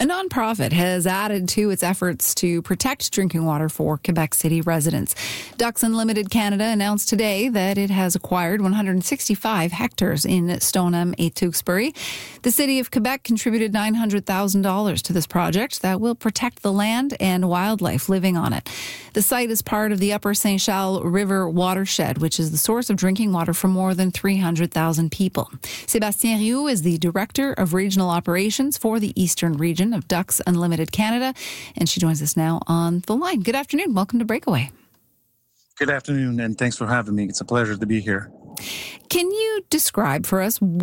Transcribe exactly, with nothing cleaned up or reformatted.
A nonprofit has added to its efforts to protect drinking water for Quebec City residents. Ducks Unlimited Canada announced today that it has acquired one hundred sixty-five hectares in Stoneham et Tewkesbury. The City of Quebec contributed nine hundred thousand dollars to this project that will protect the land and wildlife living on it. The site is part of the Upper Saint Charles River watershed, which is the source of drinking water for more than three hundred thousand people. Sébastien Rioux is the Director of Regional Operations for the Eastern Region of Ducks Unlimited Canada, and she joins us now on the line. Good afternoon. Welcome to Breakaway. Good afternoon, and thanks for having me. It's a pleasure to be here. Can you describe for us